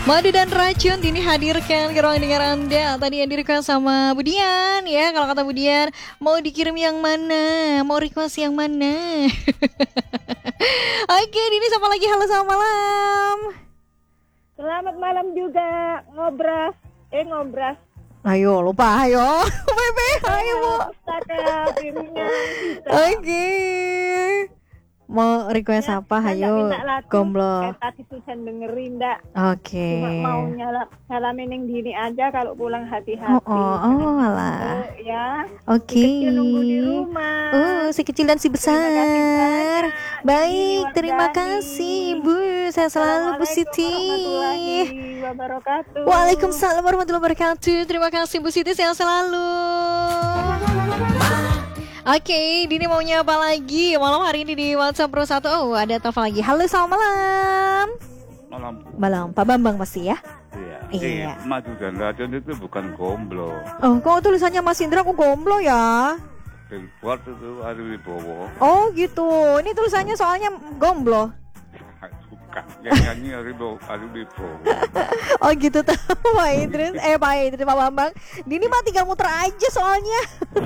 Madu dan racun ini hadirkan ke ruang dengar Anda. Tadi yang direkam sama Budian ya. Kalau kata Budian, mau dikirim yang mana? Mau request yang mana? Oke, Dini sapa lagi. Halo, selamat malam. Selamat malam juga. Ngobras. Ayo, lupa, ayo. Bebe, ayo, Bu. Oke. Mau request Ya, apa? Ayo, gomblo. Tadi Susan dengerin dak. Oke. Cuma mau salamin yang Dini aja kalau pulang hati-hati. Alah. Ya. Oke. Si kecil nunggu di rumah. Si kecil dan si besar. Baik, terima kasih Bu. Saya selalu Bu Siti. Warahmatullahi wabarakatuh. Waalaikumsalam warahmatullahi wabarakatuh. Terima kasih Bu Siti, saya selalu. Oke, Dini maunya apa lagi malam hari ini di WhatsApp Pro 1? Oh, ada telepon lagi. Halo, selamat malam. Malam, Pak Bambang pasti ya? Iya. Madu dan racun itu bukan gomblo. Oh, kok tulisannya Mas Indra kok gomblo ya? Billboard itu Ari Wibowo. Oh gitu, ini tulisannya soalnya gomblo. Bukan, yang nyanyi Ari Wibowo. Oh gitu tuh, Pak Idris, Pak Bambang. Dini mah tinggal muter aja soalnya.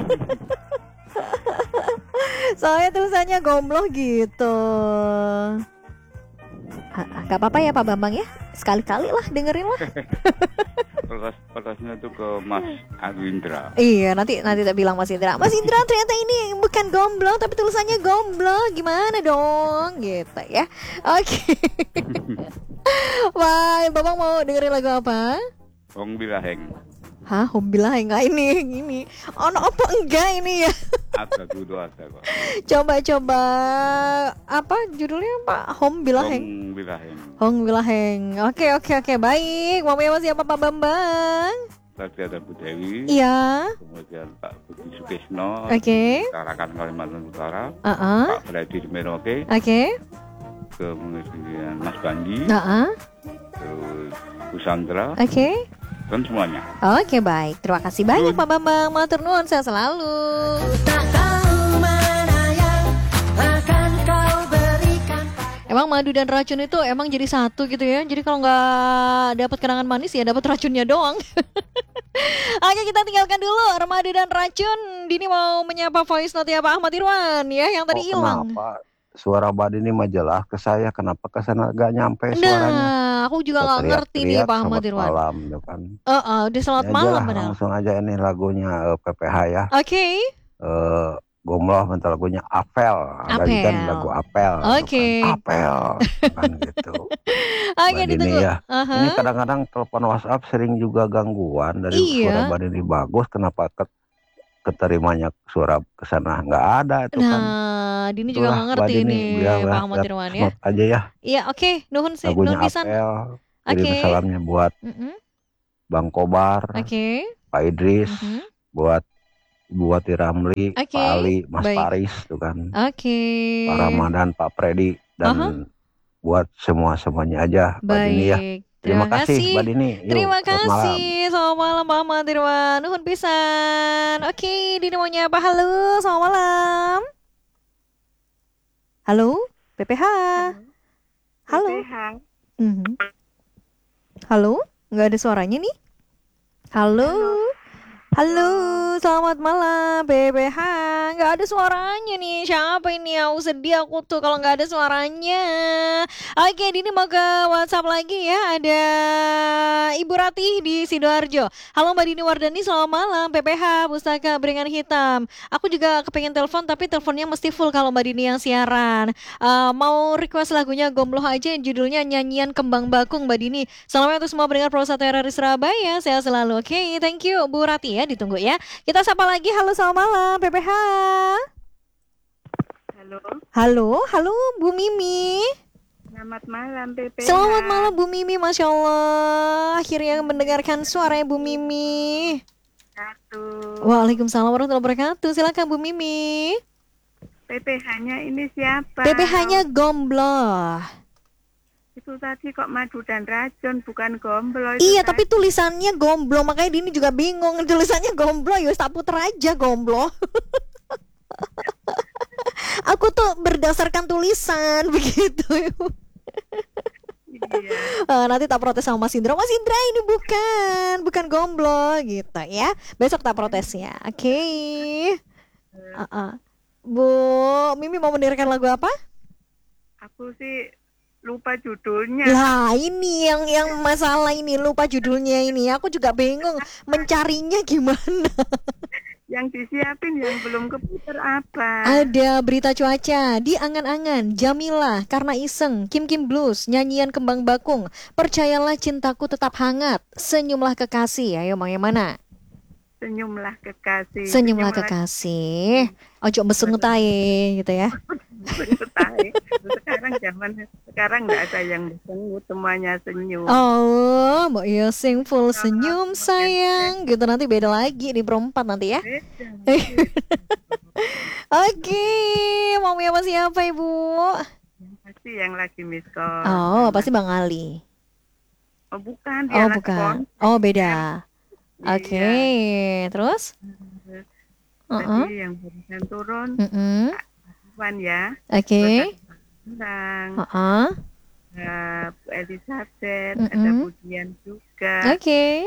Soalnya tulisannya gomblo gitu. Gak apa-apa ya Pak Bambang ya, sekali-kali lah dengerin lah. Perasnya itu ke Mas Arwindra. Iya, nanti tak bilang Mas Indra. Mas Indra ternyata ini bukan gomblo tapi tulisannya gomblo. Gimana dong gitu ya. Oke. Wah, Bapak mau dengerin lagu apa? Wong Bilaheng. Hah, Hombilaheng enggak ini? Ono apa enggak ini ya? Ada kok. Coba apa judulnya Pak? Hombilaheng. Hombilaheng. Oke, baik. Mau siapa Pak Bambang? Tadi ada Bu Dewi. Iya. Kemudian Pak Budi Sukesno. Oke. Tarakan Kalimantan Utara. Pak Freddy Merauke. Oke. Kemudian Mas Bandi. Terus Bu Sandra. Oke. Dan semuanya. Oke, baik. Terima kasih banyak Pak Bambang. Matur nuwun, saya selalu. Emang madu dan racun itu emang jadi satu gitu ya. Jadi kalau nggak dapat kenangan manis ya dapat racunnya doang. Oke, kita tinggalkan dulu madu dan racun. Dini mau menyapa voice note ya Pak Ahmad Irwan ya yang tadi hilang. Kenapa suara Mbak Dini majalah ke saya? Kenapa ke sana gak nyampe suaranya? Nah, aku juga nggak ngerti nih Pak Ahmad Irwan. Malam, ya kan? Udah selamat malam padahal. Langsung aja ini lagunya PPH ya. Oke. Gombloh bentar lagunya Apel. Ada kan lagu Apel. Oke. Kan? Apel kan gitu. Oke, ditunggu. Ya. Ini kadang-kadang telepon WhatsApp sering juga gangguan dari suara Mbak Dini bagus. Kenapa keterimanya suara kesana nggak ada itu kan? Dini juga nggak ngerti ini Pak Ahmad Irwan ya. Aja ya. Iya, oke. Nuhun sih. Lagunya Apel. Kirim salamnya buat Bang Kobar, Pak Idris, buat Ibu Wati Ramli, Pak Ali, Mas Paris tuh kan. Pak Ramadan, Pak Freddy dan buat semuanya aja Mbak Dini ya. Terima kasih Mbak Dini. Terima kasih. Selamat malam Pak Ahmad Irwan. Nuhun pisan. Oke, Dini mau nyapa. Halo, selamat malam. Halo, PPH. Halo. Halo, nggak ada suaranya nih. Halo, selamat malam PPH. Nggak ada suaranya nih. Siapa ini? Aku sedih aku tuh kalau nggak ada suaranya. Oke, Dini mau ke WhatsApp lagi ya. Ada Ibu Ratih di Sidoarjo. Halo Mbak Dini Wardani, selamat malam. PPH Pustaka Beringan Hitam. Aku juga kepengen telepon tapi teleponnya mesti full kalau Mbak Dini yang siaran. Mau request lagunya Gombloh aja, judulnya Nyanyian Kembang Bakung Mbak Dini. Selamat untuk semua pendengar Pro 1 RRI Surabaya. Saya selalu. Oke, thank you Bu Ratih ya, ditunggu ya. Kita sapa lagi. Halo, selamat malam PPH. Halo Bu Mimi. Selamat malam PPH. Selamat malam Bu Mimi, Masya Allah. Akhirnya mendengarkan suaranya Bu Mimi. Waalaikumsalam warahmatullahi wabarakatuh. Silakan Bu Mimi. PPH-nya ini siapa? PPH-nya Gombloh. Itu tadi kok madu dan racun, bukan gomblo. Iya, tapi tulisannya Gombloh, makanya Dini juga bingung. Tulisannya Gombloh, ya tak puter aja Gombloh. Aku tuh berdasarkan tulisan begitu. Nanti tak protes sama Mas Indra. Mas Indra ini bukan gomblo gitu ya. Besok tak protesnya. Oke. Bu Mimi mau mendengarkan lagu apa? Aku sih lupa judulnya. Lah ini yang masalah ini, lupa judulnya ini. Aku juga bingung mencarinya gimana. Yang disiapin yang belum keputar apa? Ada Berita Cuaca, Di Angan-angan, Jamila, Karena Iseng, Kim Kim Blues, Nyanyian Kembang Bakung, Percayalah Cintaku Tetap Hangat, Senyumlah Kekasih. Ayo mau yang mana? Senyumlah Kekasih. Senyumlah Kekasih. Ojo mesengut ae gitu ya. Sekarang nggak ada yang mesengut, semuanya senyum. Oh, Mbak Iya sing full senyum sayang gitu, nanti beda lagi di perempat nanti ya. Oke, mau apa siapa Ibu? Pasti yang lagi miss call. Oh, pasti Bang Ali. Oh bukan, dia bukan. Oh beda. Oke, terus? Tadi yang barusan turun. Ya. Oke. Bu Elizabeth, ada Budian juga. Oke.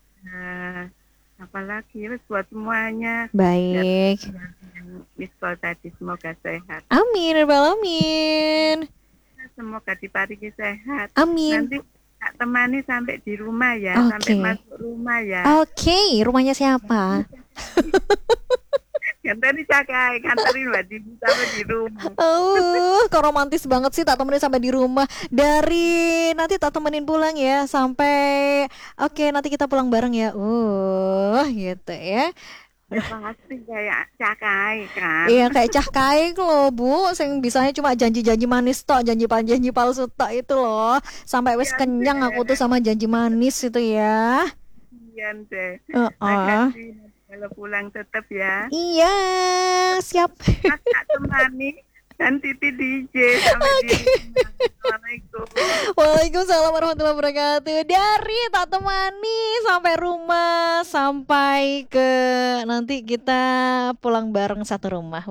Apalagi buat semuanya. Baik. Miss call tadi semoga sehat. Amin, amin. Semoga diparingi sehat. Amin. Nanti tak temani sampai di rumah ya, sampai masuk rumah ya. Oke, rumahnya siapa? Kantori Cakai, kantori Mbak Dini sampai di rumah. Kok romantis banget sih, tak temenin sampai di rumah. Dari nanti tak temenin pulang ya sampai nanti kita pulang bareng ya. Gitu ya. Pasti kayak Cakai kan. Iya kayak Cakai loh Bu, yang bisanya cuma janji-janji manis tok, janji palsu tok itu loh. Sampai wes kenyang aku tuh sama janji manis itu ya. Iya deh. Kalau pulang tetap ya. Iya, siap. Tak temani dan Titi DJ sampai di rumah. Assalamualaikum. Waalaikumsalam warahmatullahi wabarakatuh. Dari tak temani sampai rumah, sampai ke nanti kita pulang bareng satu rumah.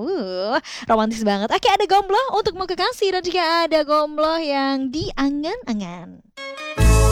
Romantis banget. Oke, ada gombloh untuk mau kekasih dan juga ada gombloh yang di angan-angan.